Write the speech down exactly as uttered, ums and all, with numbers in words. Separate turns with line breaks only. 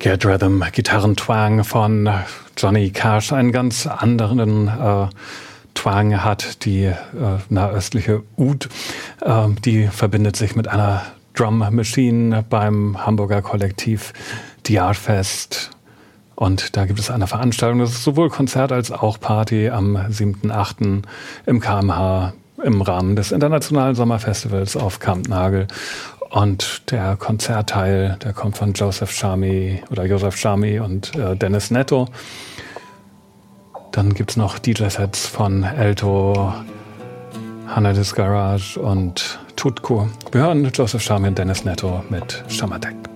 Get Rhythm, Gitarrentwang von Johnny Cash, einen ganz anderen äh, Twang hat die äh, nahöstliche Oud. Äh, die verbindet sich mit einer Drum Machine beim Hamburger Kollektiv D R Fest. Und da gibt es eine Veranstaltung, das ist sowohl Konzert als auch Party am siebten achten im K M H im Rahmen des Internationalen Sommerfestivals auf Kampnagel. Und der Konzertteil, der kommt von Joseph Chamy oder Joseph Chamy und äh, Dennis Netto. Dann gibt es noch D J-Sets von Elto, Hanadis Garage und Tutko. Wir hören Joseph Chamy und Dennis Netto mit Shamatek.